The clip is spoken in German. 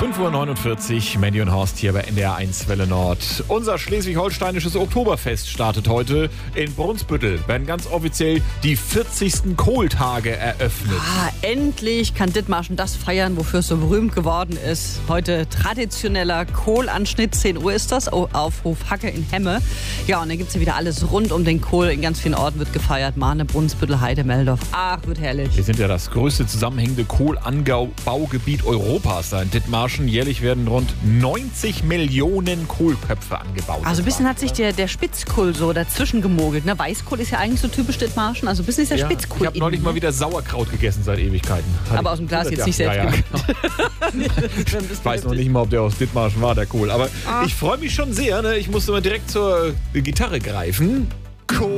5:49 Uhr, Mandy und Horst hier bei NDR1 Welle Nord. Unser schleswig-holsteinisches Oktoberfest startet heute in Brunsbüttel. Werden ganz offiziell die 40. Kohltage eröffnet. Endlich kann Dithmarschen das feiern, wofür es so berühmt geworden ist. Heute traditioneller Kohlanschnitt, 10 Uhr ist das, auf Hof Hacke in Hemme. Ja, und dann gibt es ja wieder alles rund um den Kohl. In ganz vielen Orten wird gefeiert. Mahne, Brunsbüttel, Heide, Meldorf. Ach, wird herrlich. Wir sind ja das größte zusammenhängende Kohlanbaugebiet Europas da in Dithmarschen. Jährlich werden rund 90 Millionen Kohlköpfe angebaut. Also ein bisschen hat sich der Spitzkohl so dazwischen gemogelt. Ne? Weißkohl ist ja eigentlich so typisch Dithmarschen. Also ein bisschen ist der Spitzkohl. Ich habe neulich mal wieder Sauerkraut gegessen seit Ewigkeiten. Aber aus dem Glas jetzt nicht selbst gemacht. Ich weiß noch nicht mal, ob der aus Dithmarschen war, der Kohl. Aber ich freue mich schon sehr. Ne? Ich musste mal direkt zur Gitarre greifen.